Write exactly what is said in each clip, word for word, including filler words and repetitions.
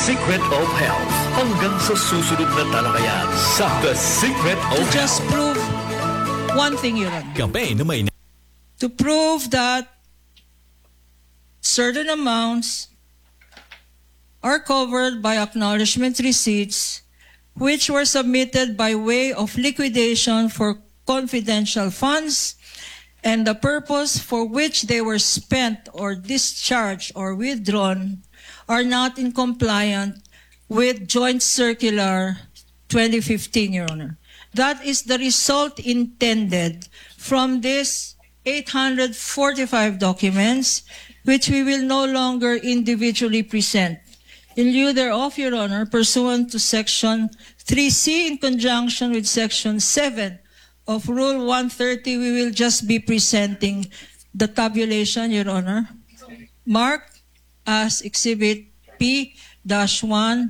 Secret of Health. Hanggang sa susunod na talakayan sa The Secret To of just Health. prove one thing, Your Honor. Campaign na may To prove that certain amounts are covered by acknowledgement receipts which were submitted by way of liquidation for confidential funds, and the purpose for which they were spent or discharged or withdrawn are not in compliance with Joint Circular twenty fifteen, Your Honor. That is the result intended from this eight hundred forty-five documents, which we will no longer individually present. In lieu thereof, Your Honor, pursuant to Section three C in conjunction with Section seven of Rule one thirty, we will just be presenting the tabulation, Your Honor, marked as Exhibit P one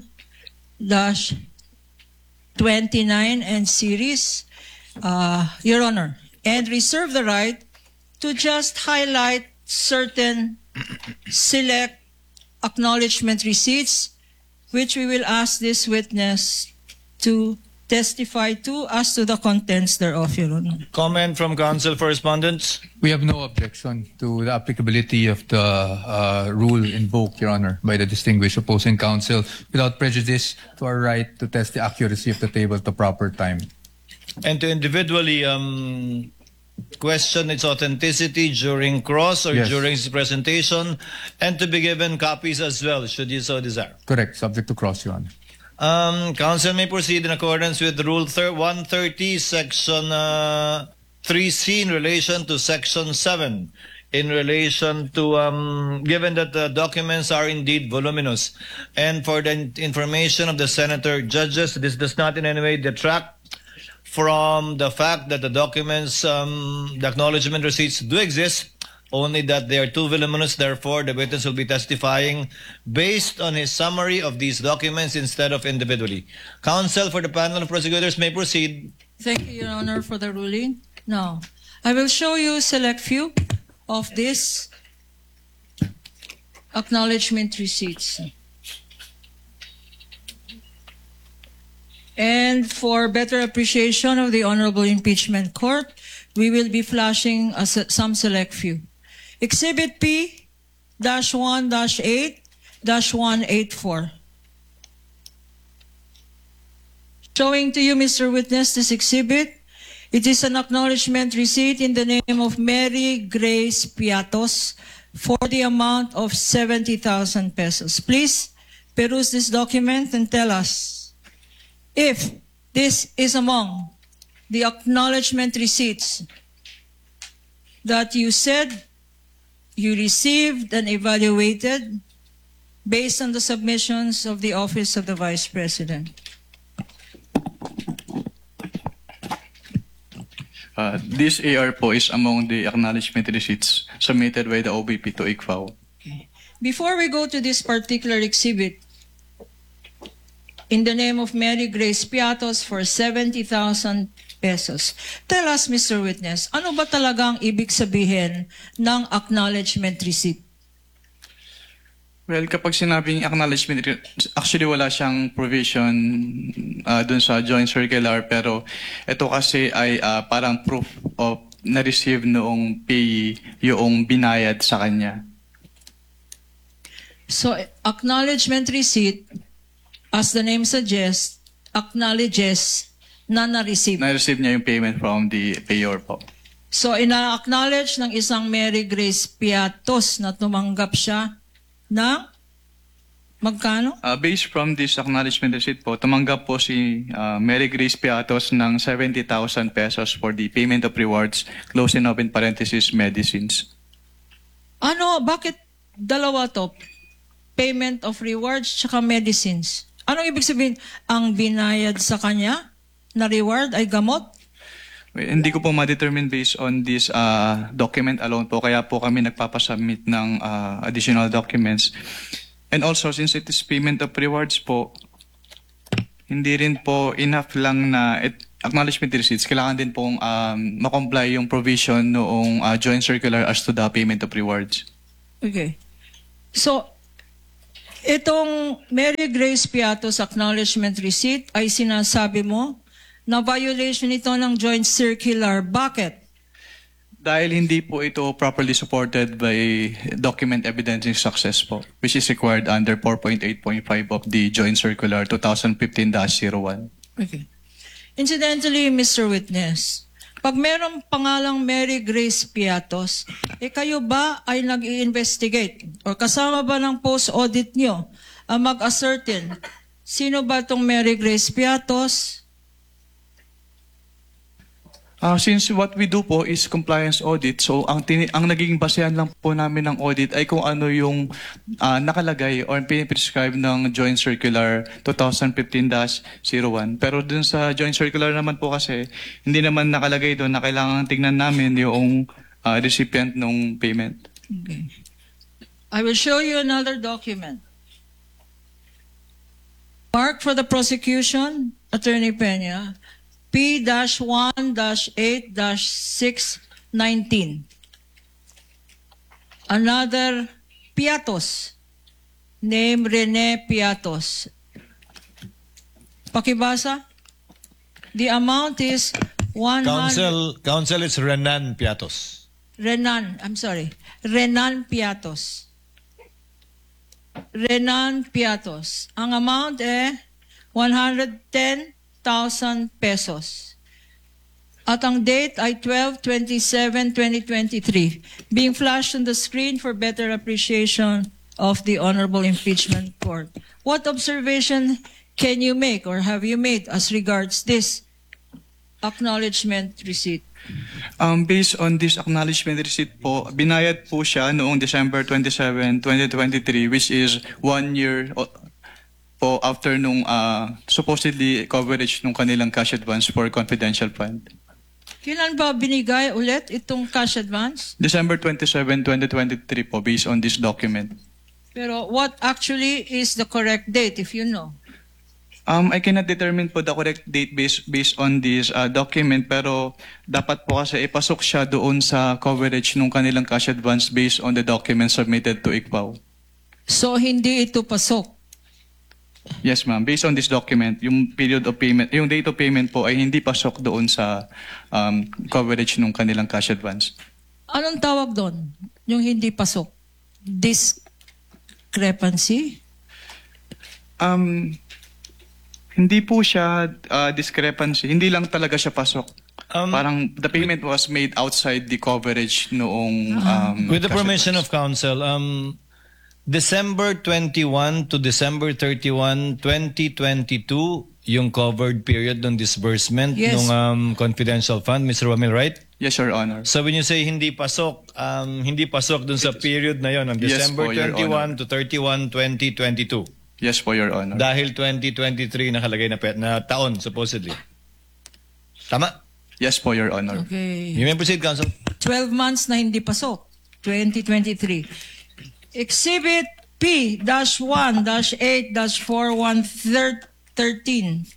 twenty-nine and series, uh, Your Honor, and reserve the right to just highlight certain select acknowledgement receipts, which we will ask this witness to testify to as to the contents thereof, Your Honor. Comment from counsel for respondents. We have no objection to the applicability of the uh, rule invoked, Your Honor, by the distinguished opposing counsel without prejudice to our right to test the accuracy of the table at the proper time. And to individually um, question its authenticity during cross or Yes. during his presentation, and to be given copies as well, should you so desire. Correct, subject to cross, Your Honor. Um, counsel may proceed in accordance with Rule one thirty, Section uh, three C in relation to Section seven, in relation to, um, given that the documents are indeed voluminous. And for the information of the Senator Judges, this does not in any way detract from the fact that the documents, um, the acknowledgement receipts do exist, only that they are too voluminous. Therefore, the witness will be testifying based on his summary of these documents instead of individually. Counsel for the panel of prosecutors may proceed. Thank you, Your Honor, for the ruling. Now, I will show you select few of these acknowledgement receipts. And for better appreciation of the Honorable Impeachment Court, we will be flashing a, se- some select few. Exhibit P one eight one eight four. Showing to you, Mister Witness, this exhibit. It is an acknowledgement receipt in the name of Mary Grace Piatos for the amount of seventy thousand pesos. Please peruse this document and tell us if this is among the acknowledgement receipts that you said you received and evaluated based on the submissions of the Office of the Vice President. Uh, this A R po is among the acknowledgement receipts submitted by the O B P to I C F A O. Okay. Before we go to this particular exhibit, in the name of Mary Grace Piatos for seventy thousand pesos. Tell us, Mister Witness, ano ba talagang ibig sabihin ng acknowledgement receipt? Well, kapag sinabing acknowledgement, re- actually wala siyang provision uh, dun sa joint circular, pero ito kasi ay uh, parang proof of na-receive noong payee yung binayad sa kanya. So, acknowledgement receipt, as the name suggests, acknowledges na na-receive. Na-receive niya yung payment from the payor po. So, ina-acknowledge ng isang Mary Grace Piatos na tumanggap siya ng magkano? Uh, based from this acknowledgement receipt po, tumanggap po si uh, Mary Grace Piatos ng seventy thousand pesos for the payment of rewards, close and open parenthesis, medicines. Ano, bakit dalawa to? Payment of rewards tsaka medicines. Anong ibig sabihin? Ang binayad sa kanya na reward ay gamot? Well, hindi ko po ma-determine based on this uh, document alone po, kaya po kami nagpapasubmit ng uh, additional documents. And also, since it is payment of rewards po, hindi rin po enough lang na it, acknowledgement receipts. Kailangan din pong um, makomply yung provision noong uh, joint circular as to the payment of rewards. Okay. So, Itong Mary Grace Piatos acknowledgement receipt ay sinasabi mo na violation ito ng joint circular. Bakit? Dahil hindi po ito properly supported by document evidencing success po, which is required under four point eight point five of the Joint Circular twenty fifteen dash zero one. Okay. Incidentally, Mister Witness, pag merong pangalang Mary Grace Piatos, eh kayo ba ay nag-i-investigate o kasama ba ng post-audit nyo ang mag-ascertain sino ba itong Mary Grace Piatos? Uh, since what we do po is compliance audit, so ang, tini- ang naging basehan lang po namin ng audit ay kung ano yung uh, nakalagay or piniprescribe ng Joint Circular twenty fifteen dash zero one. Pero dun sa Joint Circular naman po kasi, hindi naman nakalagay doon na kailangan tingnan namin yung uh, recipient ng payment. Okay. I will show you another document. Mark for the prosecution, Attorney Peña, P one eight six nineteen. Another Piatos, name Rene Piatos. Pakibasa. The amount is one hundred. Counsel, counsel is Renan Piatos. Renan, I'm sorry. Renan Piatos. Renan Piatos. Ang amount eh one hundred ten thousand pesos. At ang date ay twelve twenty-seven twenty twenty-three, being flashed on the screen for better appreciation of the Honorable Impeachment Court. What observation can you make or have you made as regards this acknowledgement receipt? Um, based on this acknowledgement receipt po, binayad po siya noong December twenty-seventh twenty twenty-three, which is one year o- po after nung uh, supposedly coverage nung kanilang cash advance for confidential fund. Kailan ba binigay ulit itong cash advance? December twenty-seventh twenty twenty-three po, based on this document. Pero what actually is the correct date, if you know? Um, I cannot determine po the correct date based based on this uh, document, pero dapat po kasi ipasok siya doon sa coverage nung kanilang cash advance based on the document submitted to I C P A O. So hindi ito pasok. Yes, ma'am. Based on this document, yung period of payment, yung date of payment po ay hindi pasok doon sa um, coverage nung kanilang cash advance. Anong tawag doon? Yung hindi pasok? Discrepancy? Um, hindi po siya uh, discrepancy. Hindi lang talaga siya pasok. Um, Parang the payment was made outside the coverage noong um, With the cash permission advance. of counsel, um, December twenty-first to December thirty-first, twenty twenty-two, yung covered period ng disbursement Yes. ng um, confidential fund, Mister Romel, right? Yes, Your Honor. So when you say hindi pasok, um, hindi pasok dun sa period na yon, ng Yes December po, Your twenty-first to thirty-first, twenty twenty-two. Yes po, Your Honor. Dahil twenty twenty-three nakalagay na, pe- na taon, supposedly. Tama? Yes po, Your Honor. Okay. You may proceed, counsel. twelve months na hindi pasok. twenty twenty-three. Exhibit P one eight four one thirteen.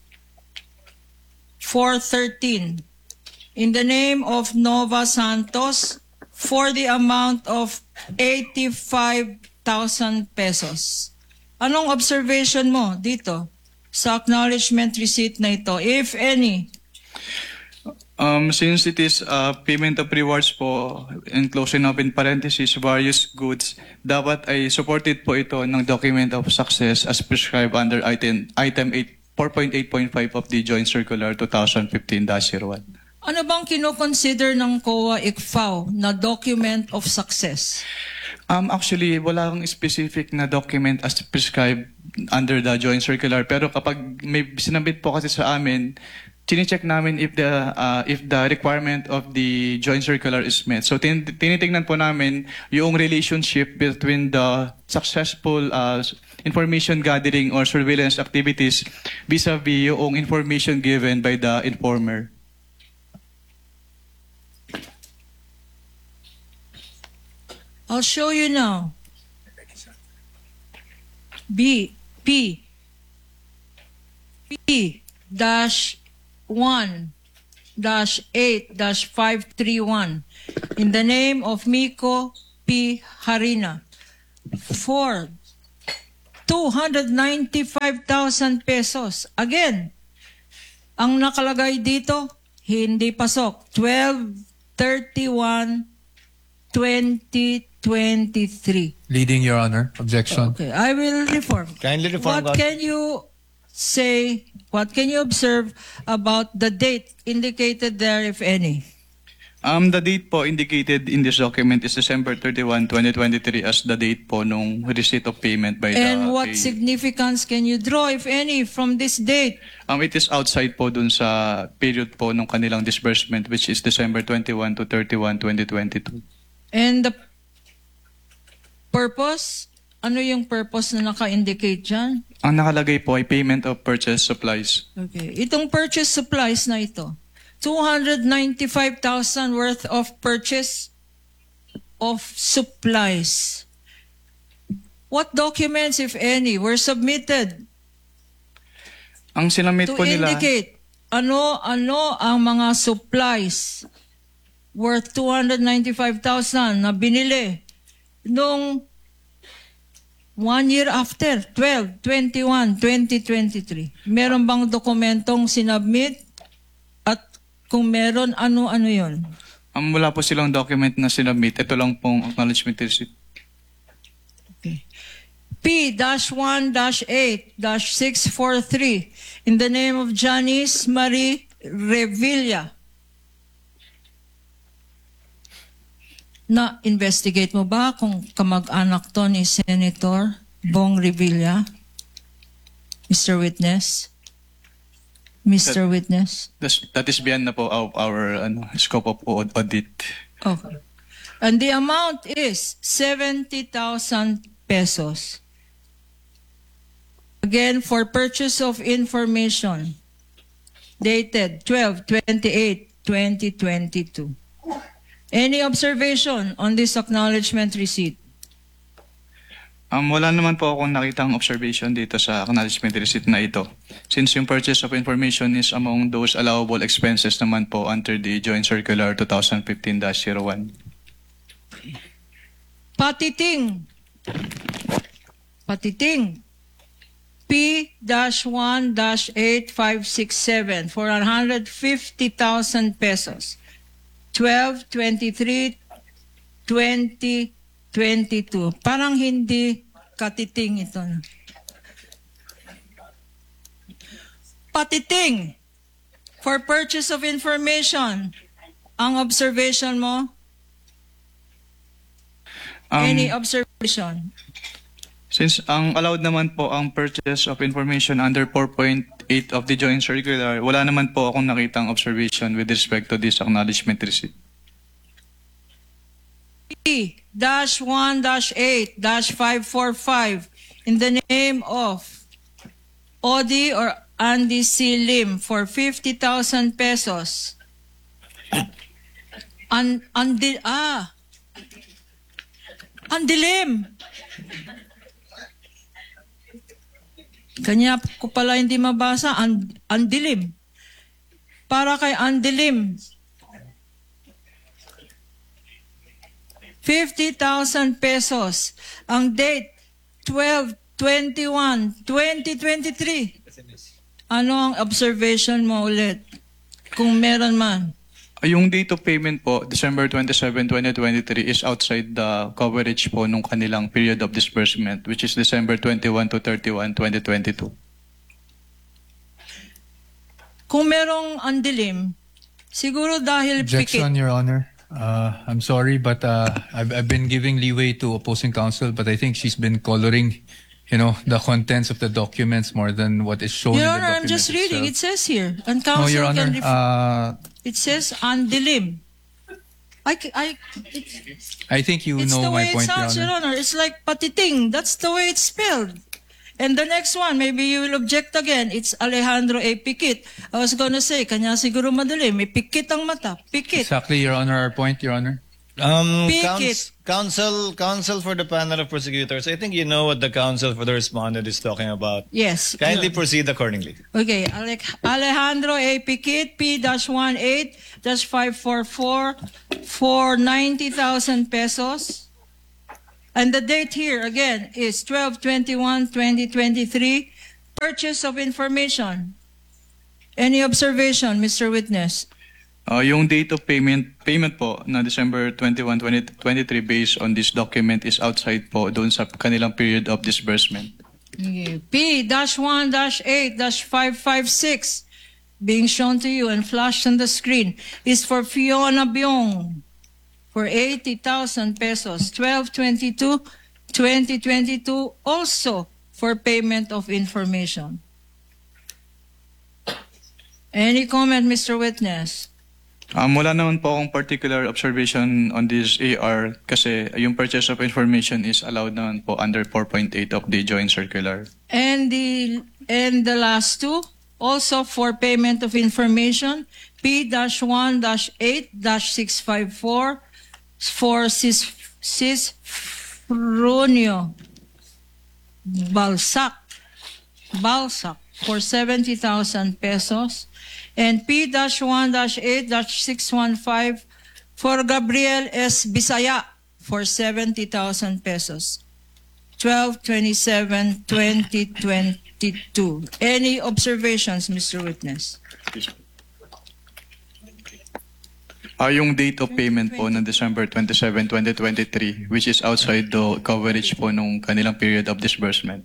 four thirteen. In the name of Nova Santos for the amount of eighty-five thousand pesos. Anong observation mo dito sa acknowledgement receipt na ito, if any? Um, since it is uh, payment of rewards po, and closing up in parentheses, various goods, dapat ay supported po ito ng document of success as prescribed under item, item four point eight point five of the Joint Circular twenty fifteen dash zero one. Ano bang kinoconsider ng C O A I C F A O na document of success? Um, actually, walang specific na document as prescribed under the Joint Circular. Pero kapag may sinabit po kasi sa amin, chine-check namin if the uh, if the requirement of the Joint Circular is met. So tin tinitingnan po namin yung relationship between the successful uh, information gathering or surveillance activities vis-a-vis yung information given by the informer. I'll show you now. B, P, P dash one dash eight dash five three one in the name of Miko P. Harina for two hundred ninety-five thousand pesos. Again, ang nakalagay dito, hindi pasok. twelve thirty-one twenty twenty-three. Leading, Your Honor. Objection. Okay, I will reform. Kindly reform. What can you say, what can you observe about the date indicated there, if any? Um, the date po indicated in this document is December thirty-first, twenty twenty-three as the date po nung receipt of payment by the And what payee. significance can you draw, if any, from this date? Um, it is outside po dun sa period po nung kanilang disbursement, which is December twenty-first to thirty-first, twenty twenty-two. And the purpose? Ano yung purpose na naka-indicate dyan? Ang nakalagay po ay payment of purchase supplies. Okay. Itong purchase supplies na ito, two hundred ninety-five thousand worth of purchase of supplies. What documents, if any, were submitted Ang sinamit to po nila, indicate ano-ano ang mga supplies worth two hundred ninety-five thousand na binili nung one year after, twelve twenty-one twenty twenty-three. Meron bang dokumentong sinubmit? At kung meron, ano-ano yun? ang wala po silang document na sinabmit, ito lang pong acknowledgement receipt. Okay. P one eight six four three in the name of Janice Marie Revilla. Na-investigate mo ba kung kamag-anak to ni Senator Bong Revilla? Mister Witness? Mister Witness? That's, that is beyond na po of our ano, scope of aud- audit. Okay. And the amount is seventy thousand pesos. Again, for purchase of information dated twelve twenty-eight twenty twenty-two. Any observation on this acknowledgement receipt? Um, wala naman po akong nakitang observation dito sa acknowledgement receipt na ito. Since yung purchase of information is among those allowable expenses naman po under the Joint Circular twenty fifteen dash zero one. Patiting. Patiting. P one eight five six seven for one hundred fifty thousand pesos. twelve twenty-three twenty twenty-two. Parang hindi katiting ito. Patiting. For purchase of information. Ang observation mo? Um, Any observation? Since ang allowed naman po ang purchase of information under four point eight of the Joint Circular, wala naman po akong nakitang observation with respect to this acknowledgement receipt. P one eight five four five in the name of Odi or Andy C. Lim for fifty thousand pesos. An, andi, ah, Andilim. Kanya ko pala hindi mabasa, and, Andilim. Para kay Andilim. fifty thousand pesos. Ang date, twelve twenty-one twenty twenty-three. Ano ang observation mo ulit? Kung meron man. Yung date of payment po, December twenty-seventh, twenty twenty-three, is outside the coverage po nung kanilang period of disbursement, which is December twenty-first to thirty-first, twenty twenty-two. Kung merong andilim, siguro dahil Objection, pikit. Your Honor. Uh, I'm sorry, but uh, I've, I've been giving leeway to opposing counsel, but I think she's been coloring, you know, the contents of the documents more than what is shown Your in the Honor, I'm document just reading. It itself. says here. And No, counsel Your can Honor. ref- Uh, It says andilim. I, c- I, it's, I think you it's know the my way it point, Your sounds, Your Honor. Honor. It's like patiting. That's the way it's spelled. And the next one, maybe you will object again. It's Alejandro A. Pikit. I was gonna say, kanya siguro madali. May pikit ang mata. Pikit. Exactly, Your Honor, our point, Your Honor. Um, Pick couns- it. counsel, counsel for the panel of prosecutors. I think you know what the counsel for the respondent is talking about. Yes. Kindly Yun. proceed accordingly. Okay, Alec- Alejandro A. Pikit, P one eight five four four for ninety thousand pesos. And the date here, again, is twelve twenty-one twenty twenty-three, purchase of information. Any observation, Mister Witness? Uh, yung date of payment payment po na December twenty-first, twenty twenty-three based on this document is outside po doon sa kanilang period of disbursement. P one eight five five six, being shown to you and flashed on the screen, is for Fiona Byong for eighty thousand pesos, twelve twenty-two twenty twenty-two, also for payment of information. Any comment, Mister Witness? Um, wala naman po akong particular observation on this A R kasi yung purchase of information is allowed naman po under four point eight of the joint circular. And the and the last two, also for payment of information, P one eight six five four for Cis Cisfronio Balsac Balsac for seventy thousand pesos, and P one eight six one five for Gabriel S. Bisaya for seventy thousand pesos. twelve twenty-seven twenty twenty-two. Any observations, Mister Witness? Ah, yung date of payment po ng December twenty-seventh, twenty twenty-three, which is outside the coverage po nung kanilang period of disbursement.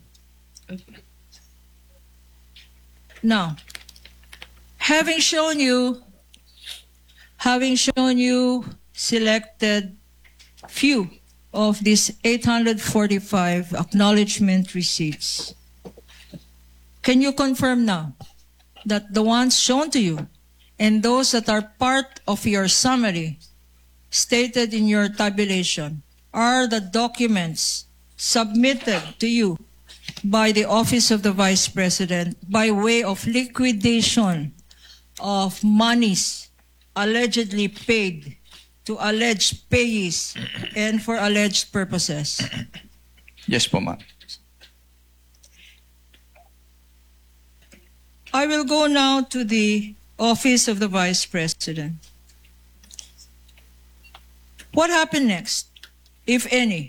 Now, having shown you, having shown you selected few of these eight hundred forty-five acknowledgement receipts, can you confirm now that the ones shown to you and those that are part of your summary stated in your tabulation are the documents submitted to you by the Office of the Vice President by way of liquidation of monies allegedly paid to alleged payees and for alleged purposes? Yes po, ma'am. I will go now to the Office of the Vice President. What happened next, if any?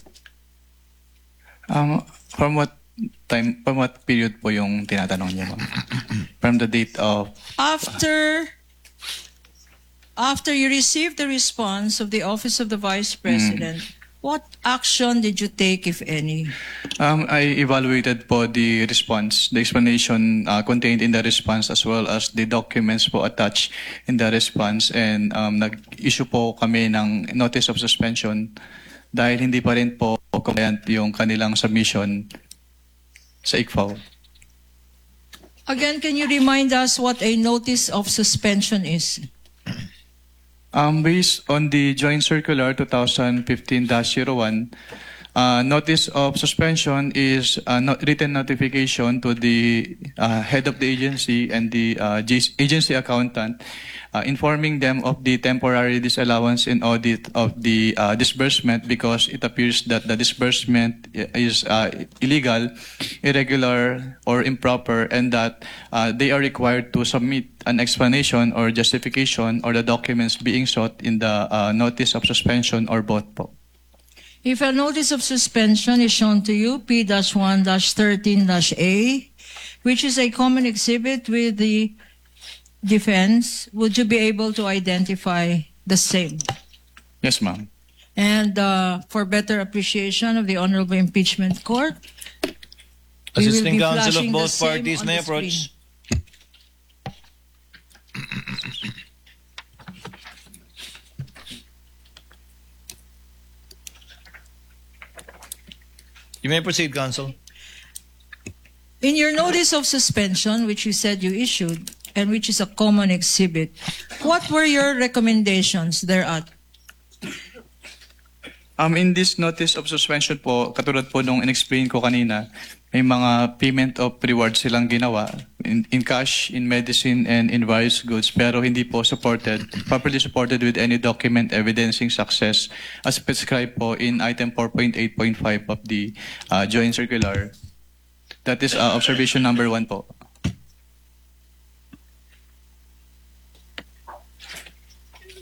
Um, from what time, from what period po yung tinatanong niyo, ma'am? From the date of... After, after you received the response of the Office of the Vice President, what action did you take, if any? Um, I evaluated po the response, the explanation uh, contained in the response as well as the documents po attached in the response, and um, nag-issue po kami ng notice of suspension dahil hindi pa rin po compliant yung kanilang submission sa I C F A O. Again, can you remind us what a notice of suspension is? Um, based on the Joint Circular twenty fifteen dash zero one, uh, notice of suspension is a not written notification to the uh, head of the agency and the uh, G- agency accountant, uh, informing them of the temporary disallowance in audit of the uh, disbursement because it appears that the disbursement is uh, illegal, irregular, or improper, and that uh, they are required to submit an explanation or justification or the documents being sought in the uh, notice of suspension or both po. If a notice of suspension is shown to you, P one thirteen A, which is a common exhibit with the defense, would you be able to identify the same? Yes, ma'am. And uh, for better appreciation of the Honorable Impeachment Court, we will Assisting be counsel of flashing the both same parties on may the approach. screen. You may proceed, counsel. In your notice of suspension, which you said you issued, and which is a common exhibit, what were your recommendations thereat? Um, in this notice of suspension po, katulad po nung in-explain ko kanina, may mga payment of rewards silang ginawa in, in cash, in medicine, and in various goods, pero hindi po supported, properly supported with any document evidencing success as prescribed po in item four point eight point five of the uh, joint circular. That is uh, observation number one po.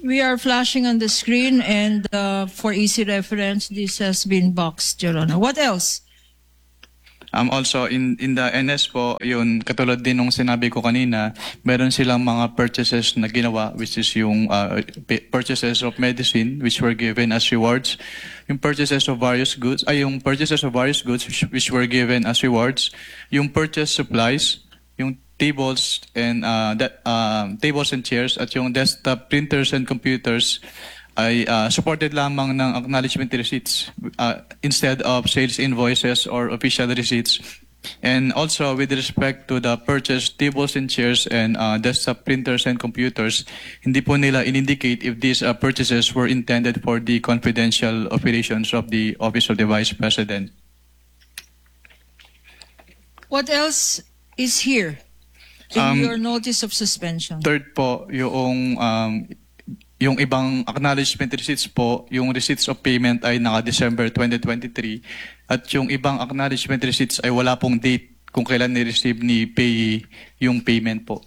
We are flashing on the screen, and uh, for easy reference, this has been boxed, Your Honor. What else? Um, also, in, in the N S po, yun, katulad din nung sinabi ko kanina, meron silang mga purchases na ginawa, which is yung uh, p- purchases of medicine, which were given as rewards. Yung purchases of various goods, ay yung purchases of various goods, which, which were given as rewards. Yung purchase supplies, yung tables and uh, that, uh, tables and chairs, at yung desktop printers and computers, ay uh, supported lamang ng acknowledgement receipts uh, instead of sales invoices or official receipts. And also with respect to the purchased tables and chairs and uh, desktop printers and computers, hindi po nila in-indicate if these uh, purchases were intended for the confidential operations of the Office of the Vice President. What else is here in Um, your notice of suspension? Third po, yung um, yung ibang acknowledgement receipts po, yung receipts of payment ay naka-December twenty twenty-three at yung ibang acknowledgement receipts ay wala pong date kung kailan ni-receive ni payee yung payment po.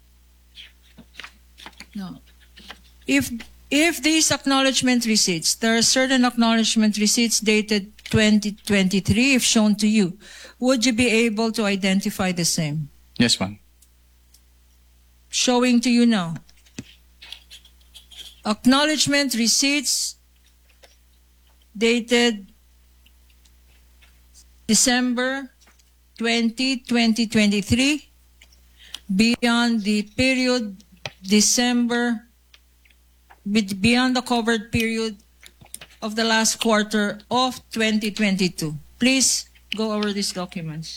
No. If if these acknowledgement receipts, there are certain acknowledgement receipts dated twenty twenty-three, if shown to you, would you be able to identify the same? Yes, ma'am. Showing to you now. Acknowledgement receipts dated December twentieth, twenty twenty-three, beyond the period December, be- beyond the covered period of the last quarter of twenty twenty-two. Please go over these documents.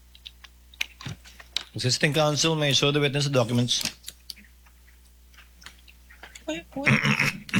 Assisting counsel may show the witness the documents. Wait, wait.